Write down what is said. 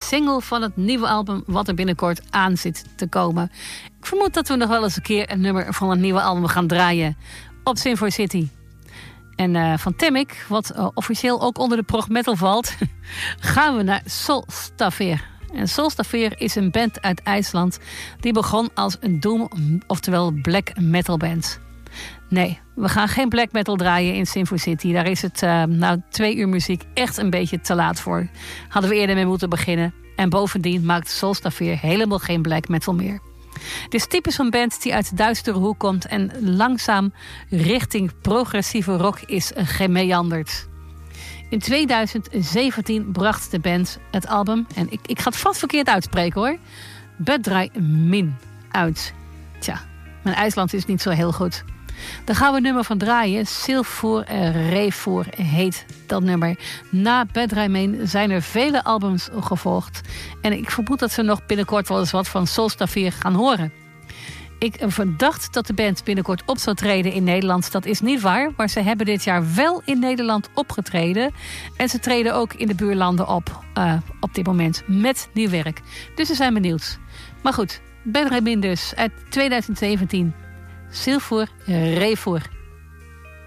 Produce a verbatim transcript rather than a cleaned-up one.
single van het nieuwe album wat er binnenkort aan zit te komen. Ik vermoed dat we nog wel eens een keer een nummer van het nieuwe album gaan draaien op Sin four City. En uh, van Temmik, wat uh, officieel ook onder de prog metal valt, gaan we naar Solstafir. En Solstafir is een band uit IJsland die begon als een doom, oftewel black metal band. Nee, we gaan geen black metal draaien in Sin four City. Daar is het uh, nou twee uur muziek echt een beetje te laat voor. Hadden we eerder mee moeten beginnen. En bovendien maakt Solstafir helemaal geen black metal meer. Het is typisch een band die uit de duistere hoek komt en langzaam richting progressieve rock is gemeanderd. In tweeduizend zeventien bracht de band het album, en ik, ik ga het vast verkeerd uitspreken hoor, Bedrai Min uit. Tja, mijn IJsland is niet zo heel goed. Daar gaan we een nummer van draaien. Silfur Refor heet dat nummer. Na Bedrai Min zijn er vele albums gevolgd. En ik vermoed dat ze nog binnenkort wel eens wat van Solstafir gaan horen. Ik verdacht dat de band binnenkort op zal treden in Nederland. Dat is niet waar, maar ze hebben dit jaar wel in Nederland opgetreden. En ze treden ook in de buurlanden op, uh, op dit moment, met nieuw werk. Dus we zijn benieuwd. Maar goed, Bedrai Min dus, uit tweeduizend zeventien. Silfur Refor.